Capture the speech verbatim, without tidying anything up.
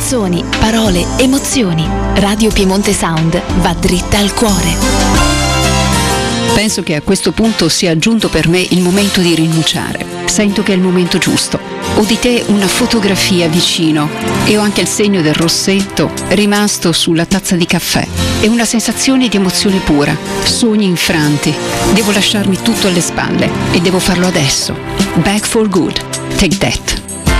canzoni, parole, emozioni. Radio Piemonte Sound va dritta al cuore. Penso che a questo punto sia giunto per me il momento di rinunciare. Sento che è il momento giusto. Ho di te una fotografia vicino e ho anche il segno del rossetto rimasto sulla tazza di caffè. È una sensazione di emozione pura, sogni infranti. Devo lasciarmi tutto alle spalle e devo farlo adesso. Back for good. Take that.